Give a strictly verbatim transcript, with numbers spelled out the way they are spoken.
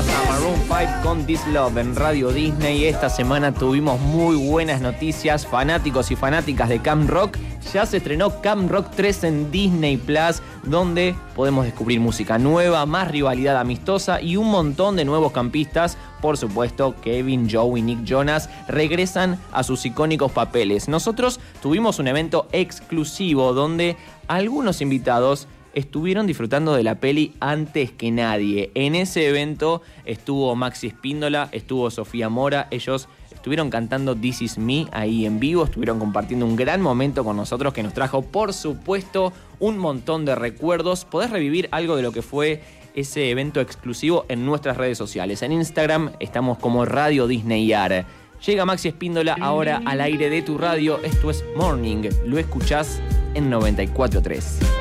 escuchabas a Maroon cinco con This Love en Radio Disney. Esta semana tuvimos muy buenas noticias. Fanáticos y fanáticas de Camp Rock, ya se estrenó Camp Rock tres en Disney Plus, donde podemos descubrir música nueva, más rivalidad amistosa y un montón de nuevos campistas. Por supuesto, Kevin, Joe y Nick Jonas regresan a sus icónicos papeles. Nosotros tuvimos un evento exclusivo donde algunos invitados estuvieron disfrutando de la peli antes que nadie. En ese evento estuvo Maxi Espíndola, estuvo Sofía Mora. Ellos estuvieron cantando This Is Me ahí en vivo, estuvieron compartiendo un gran momento con nosotros que nos trajo, por supuesto, un montón de recuerdos. Podés revivir algo de lo que fue ese evento exclusivo en nuestras redes sociales. En Instagram estamos como Radio Disneyar. Llega Maxi Espíndola ahora al aire de tu radio. Esto es Morning. Lo escuchás en noventa y cuatro punto tres.